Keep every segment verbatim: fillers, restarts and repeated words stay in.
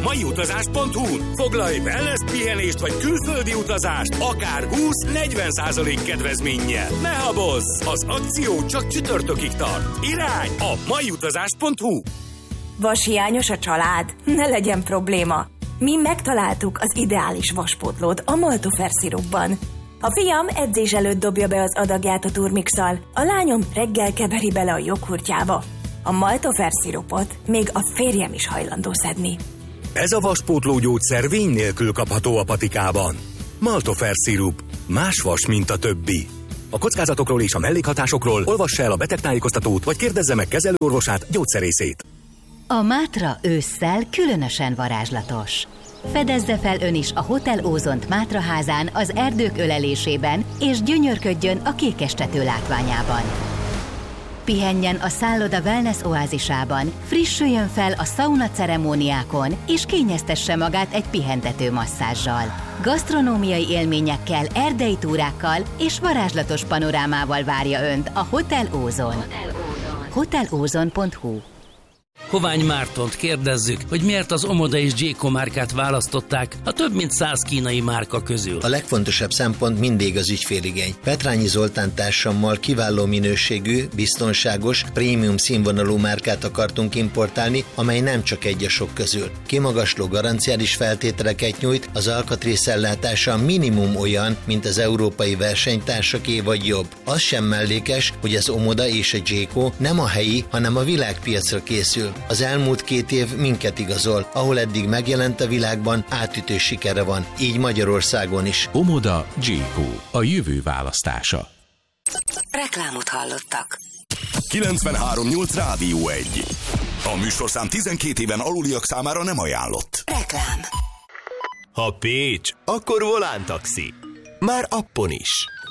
majiutazás pont hu-n. Foglalj wellness pihenést vagy külföldi utazást, akár húsz-negyven százalék kedvezménnyel. Ne habozz! Az akció csak csütörtökig tart. Irány a majiutazás pont hu. Vashiányos a család? Ne legyen probléma. Mi megtaláltuk az ideális vaspótlót a Maltofer szirupban. A fiam edzés előtt dobja be az adagját a turmixal, a lányom reggel keveri bele a joghurtjába. A Maltofer szirupot még a férjem is hajlandó szedni. Ez a vaspótló gyógyszer vény nélkül kapható a patikában. Maltofer szirup. Más vas, mint a többi. A kockázatokról és a mellékhatásokról olvassa el a betegtájékoztatót, vagy kérdezze meg kezelőorvosát, gyógyszerészét. A Mátra ősszel különösen varázslatos. Fedezze fel ön is a Hotel Ózont Mátraházán az erdők ölelésében, és gyönyörködjön a kékestető látványában. Pihenjen a szálloda wellness oázisában, frissüljön fel a szauna ceremóniákon, és kényeztesse magát egy pihentető masszázsal. Gasztronómiai élményekkel, erdei túrákkal és varázslatos panorámával várja önt a Hotel Ózon. hotel ózon pont hu. Hovány Mártont kérdezzük, hogy miért az Omoda és Jayco márkát választották a több mint száz kínai márka közül. A legfontosabb szempont mindig az ügyféligény. Petrányi Zoltán társammal kiváló minőségű, biztonságos, prémium színvonalú márkát akartunk importálni, amely nem csak egy a sok közül. Kimagasló garanciális feltételeket nyújt, az alkatrészellátása minimum olyan, mint az európai versenytársaké vagy jobb. Az sem mellékes, hogy az Omoda és a Jayco nem a helyi, hanem a világpiacra készül. Az elmúlt két év minket igazol, ahol eddig megjelent a világban, átütő sikere van, így Magyarországon is. Omoda Jayco, a jövő választása. Reklámot hallottak. kilencvenhárom nyolc Rádió egy. A műsorszám tizenkét éven aluliak számára nem ajánlott. Reklám. Ha Pécs, akkor Volán Taxi. Már appon is.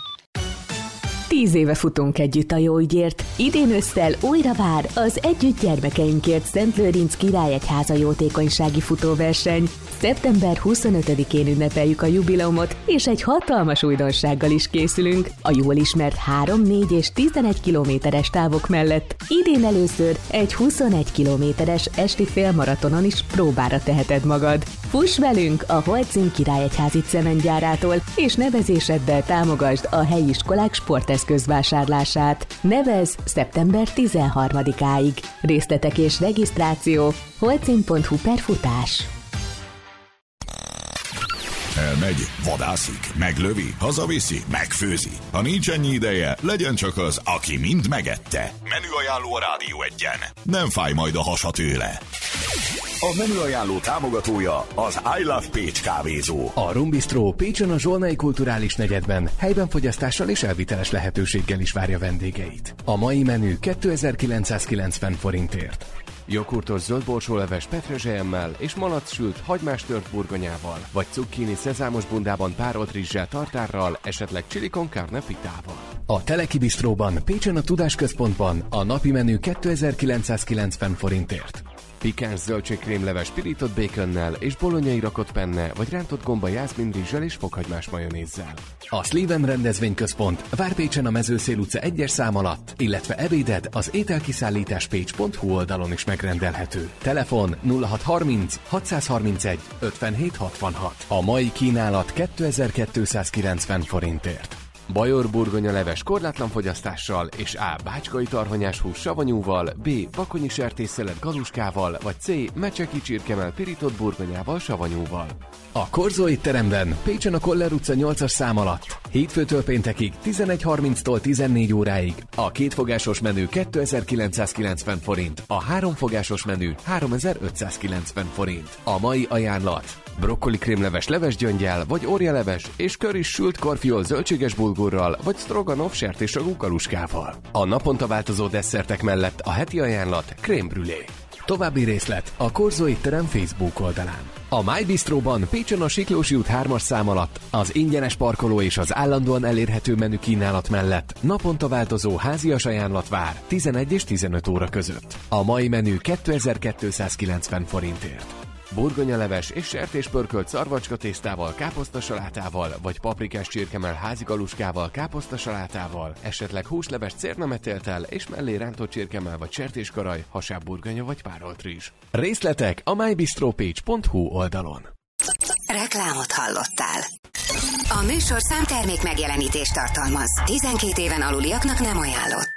Tíz éve futunk együtt a jó ügyért. Idén ősszel újra vár az Együtt Gyermekeinkért Szentlőrinc Királyegyháza jótékonysági futóverseny. szeptember huszonötödikén ünnepeljük a jubileumot, és egy hatalmas újdonsággal is készülünk. A jól ismert három, négy és tizenegy kilométeres távok mellett idén először egy huszonegy kilométeres esti félmaratonon is próbára teheted magad. Fuss velünk a Holcim Királyegyházi cementgyárától, és nevezéseddel támogasd a helyi iskolák sporteszközvásárlását. Nevez szeptember tizenharmadikáig. Részletek és regisztráció holcim pont hu per futás. Elmegy, vadászik, meglövi, hazaviszi, megfőzi. Ha nincs ennyi ideje, legyen csak az, aki mind megette. Menüajánló a Rádió egyen. Nem fáj majd a hasa tőle. A menüajánló támogatója az I Love Pécs kávézó. A Rum Bistro Pécsen a Zsolnai Kulturális Negyedben helyben fogyasztással és elviteles lehetőséggel is várja vendégeit. A mai menü kétezer-kilencszázkilencven forintért. Joghurtos zöldborsóleves petrezselyemmel és malac sült hagymás tört burgonyával, vagy cukkini szezámos bundában párolt rizssel, tartárral, esetleg chili con carne pitával. A Teleki Bistróban Pécsen a Tudásközpontban a napi menü kétezer-kilencszázkilencven forintért. Pikáns zöldségkrémleves pirított baconnel és bolonyai rakott penne, vagy rántott gomba jászmin rizssel és fokhagymás majonézzel. A Sleven rendezvényközpont vár Pécsen a Mezőszél utca egyes szám alatt, illetve ebéded az ételkiszállítás pécs pont hu oldalon is megrendelhető. Telefon nulla hat harminc hatszázharmincegy ötvenhét hatvanhat. A mai kínálat kétezer-kétszázkilencven forintért. Bajor burgonya leves korlátlan fogyasztással, és A. bácskai tarhonyás hús savanyúval, B. bakonyi sertésszelet galuskával, vagy C. mecseki csirkemell pirított burgonyával savanyúval. A Korzó étteremben Pécsen a Koller utca nyolcas szám alatt hétfőtől péntekig tizenegy harminctól tizennégy óráig a kétfogásos menü kétezer-kilencszázkilencven forint, a háromfogásos menü háromezer-ötszázkilencven forint. A mai ajánlat: brokkoli krémleves leves gyöngyel, vagy orjaleves és köris sült korfiol zöldséges bulgurral, vagy stroganoff sertéssagú galuskával. A naponta változó desszertek mellett a heti ajánlat crème brûlée. További részlet a Korzó étterem Facebook oldalán. A My Bistróban Pécsen a Siklósi út hármas szám alatt az ingyenes parkoló és az állandóan elérhető menü kínálat mellett naponta változó házias ajánlat vár tizenegy és tizenöt óra között. A mai menü kétezer-kétszázkilencven forintért. Burgonyaleves és sertéspörkölt szarvacska tésztával, káposztasalátával, vagy paprikás csirkemell házigaluskával, káposztasalátával, esetleg húsleves cérnametéltel és mellé rántott csirkemell vagy sertéskaraj, hasábburgonya vagy párolt rizs. Részletek a my bistro page pont hu oldalon. Reklámot hallottál. A műsor számtermék megjelenítést tartalmaz. tizenkét éven aluliaknak nem ajánlott.